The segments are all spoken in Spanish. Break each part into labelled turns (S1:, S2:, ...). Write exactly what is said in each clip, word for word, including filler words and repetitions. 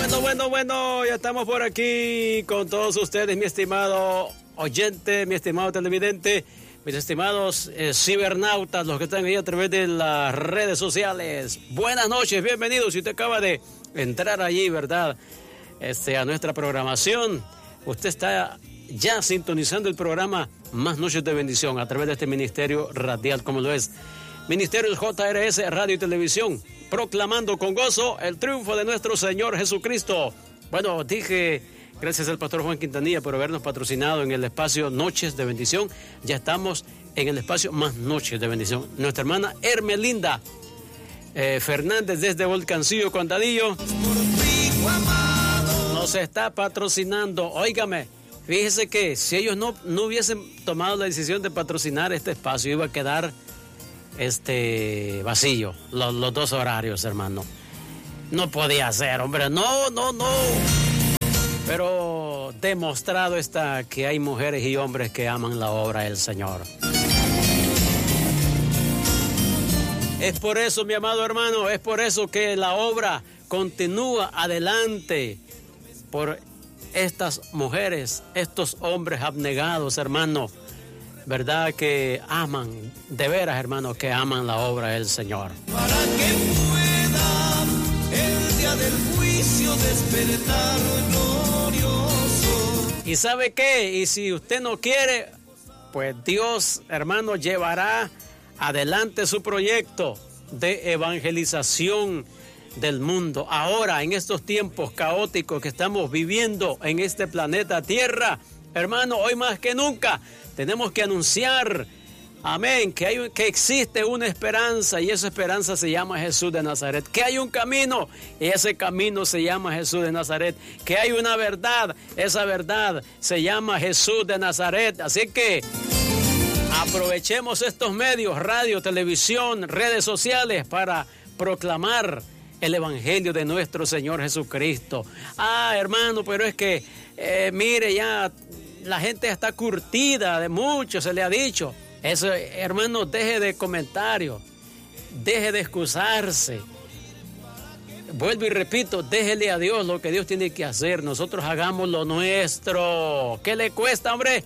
S1: Bueno, bueno, bueno, ya estamos por aquí con todos ustedes, mi estimado oyente, mi estimado televidente, mis estimados eh, cibernautas, los que están ahí a través de las redes sociales. Buenas noches, bienvenidos. Si usted acaba de entrar allí, ¿verdad? Este, a nuestra programación, usted está ya sintonizando el programa Más Noches de Bendición a través de este ministerio radial, como lo es Ministerios J R S Radio y Televisión, proclamando con gozo el triunfo de nuestro Señor Jesucristo. Bueno, dije, gracias al pastor Juan Quintanilla por habernos patrocinado en el espacio Noches de Bendición. Ya estamos en el espacio Más Noches de Bendición. Nuestra hermana Hermelinda eh, Fernández desde Volcancillo, Condadillo, nos está patrocinando. Óigame, fíjese que si ellos no, no hubiesen tomado la decisión de patrocinar este espacio, iba a quedar este vacío, los, los dos horarios, hermano. No podía ser, hombre, no, no, no. Pero demostrado está que hay mujeres y hombres que aman la obra del Señor. Es por eso, mi amado hermano, es por eso que la obra continúa adelante, por estas mujeres, estos hombres abnegados, hermano, ¿verdad? Que aman, de veras, hermano, que aman la obra del Señor.
S2: Para que pueda el día del juicio despertar glorioso.
S1: ¿Y sabe qué? Y si usted no quiere, pues Dios, hermano, llevará adelante su proyecto de evangelización del mundo. Ahora, en estos tiempos caóticos que estamos viviendo en este planeta Tierra, hermano, hoy más que nunca tenemos que anunciar, amén, que, hay, que existe una esperanza y esa esperanza se llama Jesús de Nazaret. Que hay un camino y ese camino se llama Jesús de Nazaret. Que hay una verdad, esa verdad se llama Jesús de Nazaret. Así que aprovechemos estos medios, radio, televisión, redes sociales para proclamar el evangelio de nuestro Señor Jesucristo. Ah, hermano, pero es que, eh, mire, ya la gente está curtida de mucho, se le ha dicho. Eso, hermano, deje de comentarios, deje de excusarse. Vuelvo y repito, déjele a Dios lo que Dios tiene que hacer. Nosotros hagamos lo nuestro. ¿Qué le cuesta, hombre?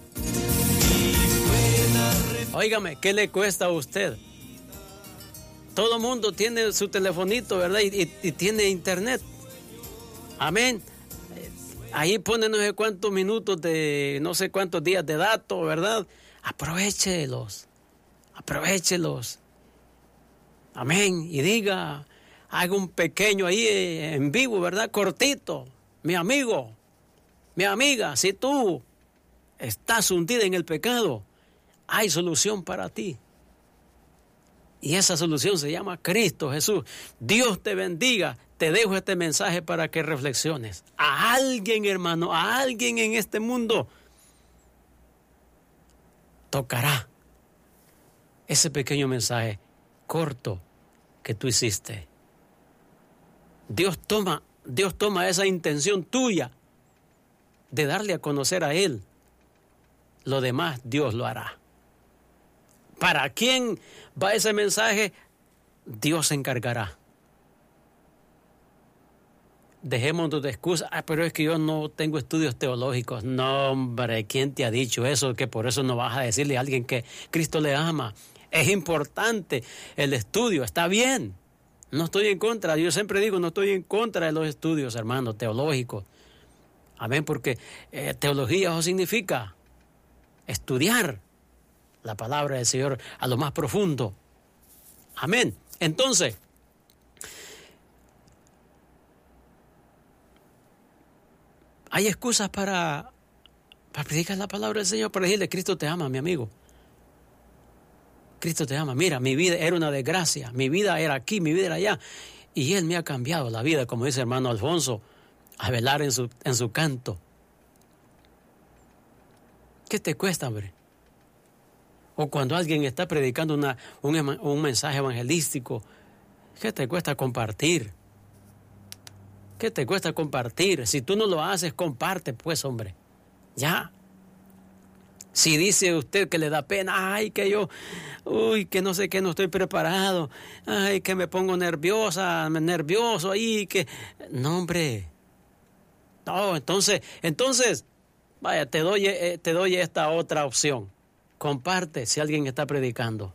S1: Óigame, ¿qué le cuesta a usted? Todo mundo tiene su telefonito, ¿verdad? Y, y, y tiene internet. Amén. Ahí pone no sé cuántos minutos de, no sé cuántos días de datos, ¿verdad? Aprovéchelos. Aprovéchelos. Amén. Y diga, haga un pequeño ahí en vivo, ¿verdad? Cortito. Mi amigo, mi amiga, si tú estás hundida en el pecado, hay solución para ti. Y esa solución se llama Cristo Jesús. Dios te bendiga. Te dejo este mensaje para que reflexiones. A alguien, hermano, a alguien en este mundo tocará ese pequeño mensaje corto que tú hiciste. Dios toma, Dios toma esa intención tuya de darle a conocer a Él. Lo demás Dios lo hará. ¿Para quién va ese mensaje? Dios se encargará. Dejémonos de excusas. Ah, pero es que yo no tengo estudios teológicos. No, hombre, ¿quién te ha dicho eso? Que por eso no vas a decirle a alguien que Cristo le ama. Es importante el estudio, está bien. No estoy en contra. Yo siempre digo, no estoy en contra de los estudios, hermano, teológicos. Amén, porque eh, teología eso significa estudiar la palabra del Señor a lo más profundo. Amén. Entonces, hay excusas para, para predicar la palabra del Señor, para decirle, Cristo te ama, mi amigo. Cristo te ama. Mira, mi vida era una desgracia. Mi vida era aquí, mi vida era allá. Y Él me ha cambiado la vida, como dice hermano Alfonso, a velar en su, en su canto. ¿Qué te cuesta, hombre? O cuando alguien está predicando una, un, un mensaje evangelístico, ¿qué te cuesta compartir? ¿Qué te cuesta compartir? Si tú no lo haces, comparte, pues, hombre. Ya. Si dice usted que le da pena, ay, que yo, uy, que no sé qué, no estoy preparado, ay, que me pongo nerviosa, nervioso ahí, que... No, hombre, No, entonces, entonces, vaya, te doy, eh, te doy esta otra opción. Comparte si alguien está predicando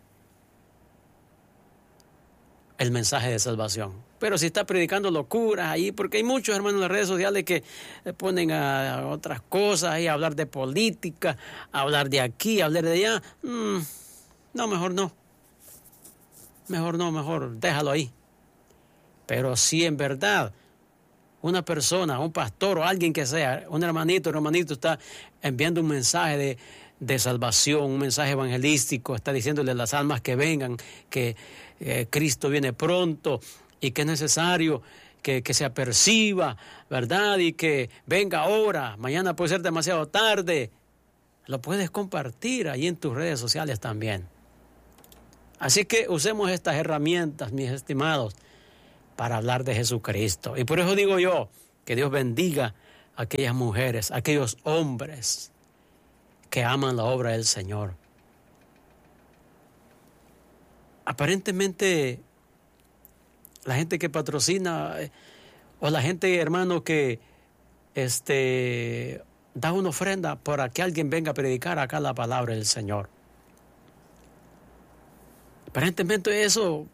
S1: el mensaje de salvación. Pero si está predicando locuras ahí, porque hay muchos hermanos en las redes sociales que ponen a, a otras cosas, ahí, a hablar de política, a hablar de aquí, a hablar de allá. Mm, no, mejor no. Mejor no, mejor déjalo ahí. Pero si en verdad una persona, un pastor o alguien que sea, un hermanito, un hermanito está enviando un mensaje de, de salvación, un mensaje evangelístico, está diciéndole a las almas que vengan, que eh, Cristo viene pronto y que es necesario que, que se aperciba, ¿verdad? Y que venga ahora, mañana puede ser demasiado tarde. Lo puedes compartir ahí en tus redes sociales también. Así que usemos estas herramientas, mis estimados, para hablar de Jesucristo. Y por eso digo yo, que Dios bendiga a aquellas mujeres, a aquellos hombres que aman la obra del Señor. Aparentemente, la gente que patrocina, o la gente, hermano, que este, da una ofrenda para que alguien venga a predicar acá la palabra del Señor. Aparentemente eso,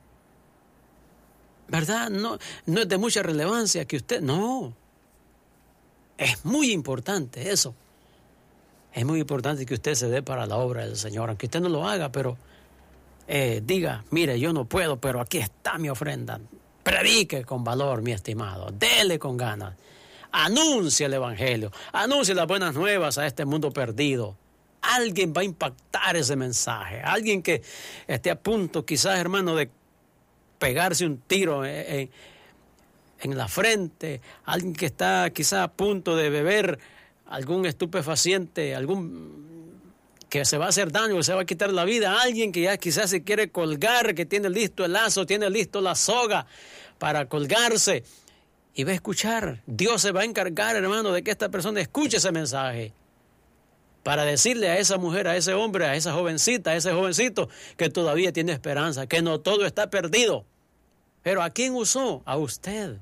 S1: ¿verdad? No, no es de mucha relevancia que usted... No, es muy importante eso. Es muy importante que usted se dé para la obra del Señor, aunque usted no lo haga, pero eh, diga, mire, yo no puedo, pero aquí está mi ofrenda. Predique con valor, mi estimado, dele con ganas. Anuncie el Evangelio, anuncie las buenas nuevas a este mundo perdido. Alguien va a impactar ese mensaje, alguien que esté a punto, quizás, hermano, de pegarse un tiro en, en, en la frente, alguien que está quizás a punto de beber algún estupefaciente, algún que se va a hacer daño, que se va a quitar la vida, alguien que ya quizás se quiere colgar, que tiene listo el lazo, tiene listo la soga para colgarse, y va a escuchar. Dios se va a encargar, hermano, de que esta persona escuche ese mensaje, para decirle a esa mujer, a ese hombre, a esa jovencita, a ese jovencito, que todavía tiene esperanza, que no todo está perdido. Pero ¿a quién usó? A usted.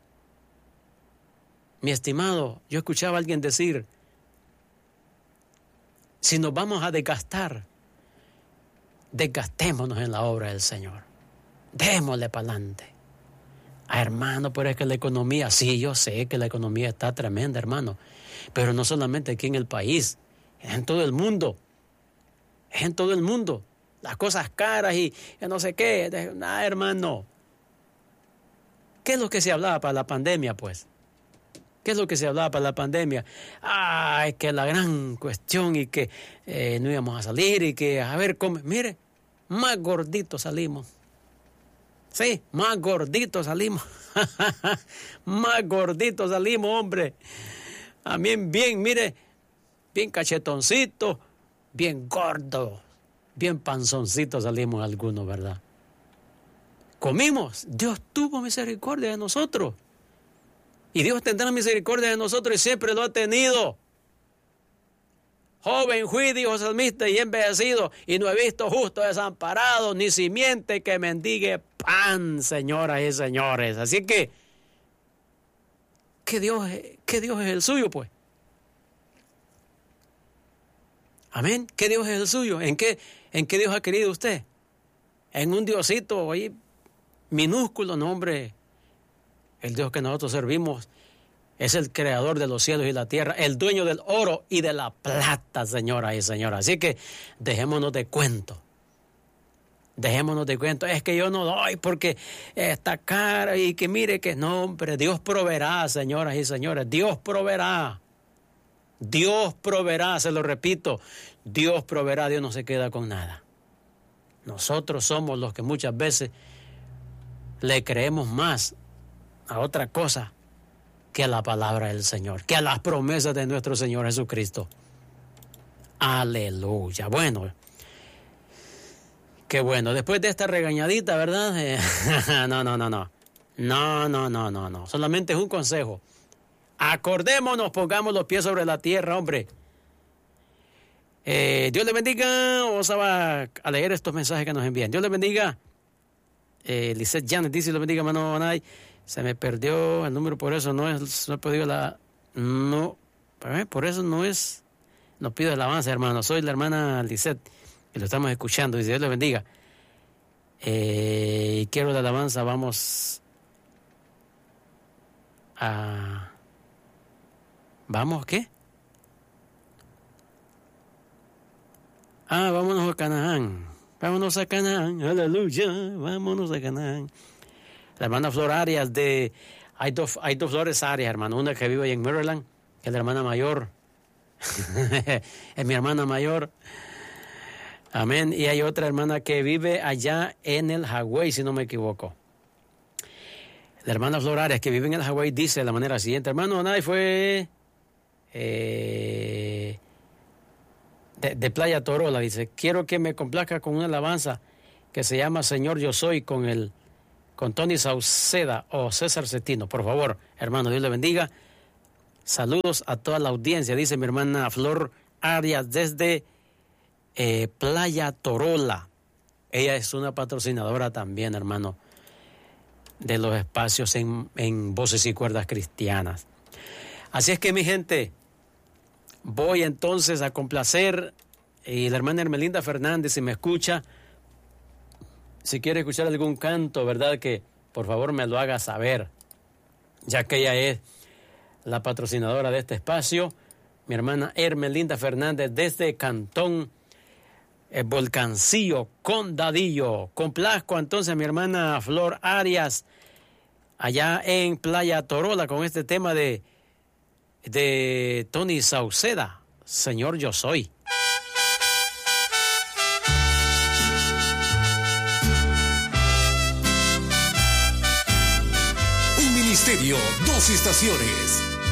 S1: Mi estimado, yo escuchaba a alguien decir, si nos vamos a desgastar, desgastémonos en la obra del Señor. Démosle para adelante. Ah, hermano, pero es que la economía, sí, yo sé que la economía está tremenda, hermano, pero no solamente aquí en el país, es en todo el mundo, es en todo el mundo. Las cosas caras y no sé qué, nada, hermano. ¿Qué es lo que se hablaba para la pandemia, pues? ¿Qué es lo que se hablaba para la pandemia? Ah, es que la gran cuestión y que eh, no íbamos a salir y que, a ver, come. Mire, más gorditos salimos. Sí, más gorditos salimos. Más gorditos salimos, hombre. A mí bien, mire, bien cachetoncito, bien gordo, bien panzoncito salimos algunos, ¿verdad? Comimos, Dios tuvo misericordia de nosotros. Y Dios tendrá misericordia de nosotros y siempre lo ha tenido. Joven fui, dijo el salmista, y envejecido, y no he visto justo desamparado, ni simiente que mendigue pan, señoras y señores. Así que, ¿qué Dios, qué Dios es el suyo, pues? Amén. ¿Qué Dios es el suyo? ¿En qué, en qué Dios ha querido usted? En un diosito ahí minúsculo, no, hombre. El Dios que nosotros servimos es el creador de los cielos y la tierra, el dueño del oro y de la plata, señoras y señores. Así que dejémonos de cuento. Dejémonos de cuento. Es que yo no doy porque está cara y que mire que no, hombre. Dios proveerá, señoras y señores. Dios proveerá. Dios proveerá, se lo repito. Dios proveerá, Dios no se queda con nada. Nosotros somos los que muchas veces le creemos más a otra cosa que a la palabra del Señor, que a las promesas de nuestro Señor Jesucristo. Aleluya. Bueno, qué bueno. Después de esta regañadita, ¿verdad? Eh, no, no, no, no. No, no, no, no, no. Solamente es un consejo. Acordémonos, pongamos los pies sobre la tierra, hombre. Eh, Dios le bendiga. Vamos a, a leer estos mensajes que nos envían. Dios le bendiga. Eh, Lisette Janet dice, Dios le bendiga, hermano Anay. Se me perdió el número, por eso no es, no he podido la, no, por eso no es, no pido alabanza, hermano. Soy la hermana Lisette, que lo estamos escuchando, y Dios le bendiga. Eh, y quiero la alabanza, vamos a, ¿vamos qué? Ah, vámonos a Canaán, vámonos a Canaán, aleluya, vámonos a Canaán. La hermana Flor Arias de... Hay dos, hay dos Flores Arias, hermano. Una que vive ahí en Maryland, que es la hermana mayor. Es mi hermana mayor. Amén. Y hay otra hermana que vive allá en el Hawái, si no me equivoco. La hermana Flor Arias, que vive en el Hawái, dice de la manera siguiente. Hermano, nadie fue... Eh, de, de Playa Torola, dice. Quiero que me complazca con una alabanza que se llama Señor Yo Soy, con el... con Tony Sauceda o César Cetino. Por favor, hermano, Dios le bendiga. Saludos a toda la audiencia, dice mi hermana Flor Arias desde eh, Playa Torola. Ella es una patrocinadora también, hermano, de los espacios en, en Voces y Cuerdas Cristianas. Así es que, mi gente, voy entonces a complacer, y la hermana Hermelinda Fernández, si me escucha, si quiere escuchar algún canto, ¿verdad? Que por favor me lo haga saber, ya que ella es la patrocinadora de este espacio. Mi hermana Hermelinda Fernández desde Cantón eh, Volcancillo, Condadillo. Complazco entonces a mi hermana Flor Arias allá en Playa Torola con este tema de, de Tony Sauceda, Señor Yo Soy.
S3: Ministerio, dos estaciones.